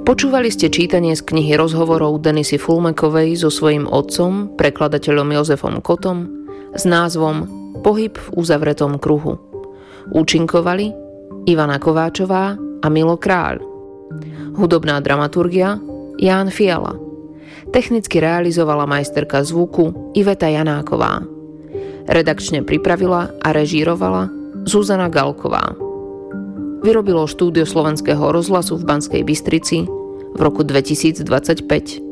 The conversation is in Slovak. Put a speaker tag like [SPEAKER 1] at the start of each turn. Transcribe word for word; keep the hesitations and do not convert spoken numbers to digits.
[SPEAKER 1] Počúvali ste čítanie z knihy rozhovorov Denisy Fulmekovej so svojím otcom, prekladateľom Jozefom Kotom, s názvom Pohyb v uzavretom kruhu. Účinkovali Ivana Kováčová a Milo Kráľ. Hudobná dramaturgia Ján Fiala. Technicky realizovala majsterka zvuku Iveta Janáková. Redakčne pripravila a režírovala Zuzana Galková. Vyrobilo štúdio Slovenského rozhlasu v Banskej Bystrici v roku dvetisícdvadsaťpäť.